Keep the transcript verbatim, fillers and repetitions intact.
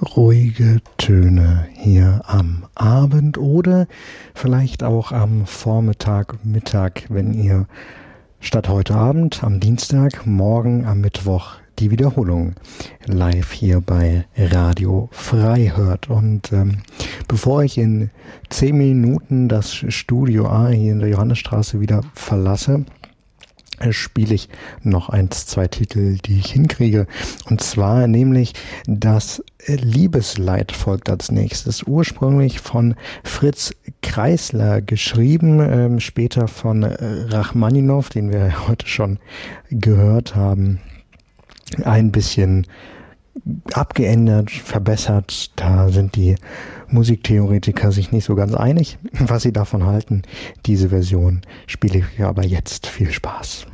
ruhige Töne hier am Abend oder vielleicht auch am Vormittag, Mittag, wenn ihr statt heute Abend am Dienstag, morgen am Mittwoch die Wiederholung live hier bei Radio Frei hört. Und ähm, bevor ich in zehn Minuten das Studio A hier in der Johannesstraße wieder verlasse, spiele ich noch eins, zwei Titel, die ich hinkriege. Und zwar nämlich das Liebesleid folgt als nächstes. Ursprünglich von Fritz Kreisler geschrieben, ähm, später von Rachmaninow, den wir heute schon gehört haben. Ein bisschen abgeändert, verbessert. Da sind die Musiktheoretiker sich nicht so ganz einig, was sie davon halten. Diese Version spiele ich aber jetzt. Viel Spaß.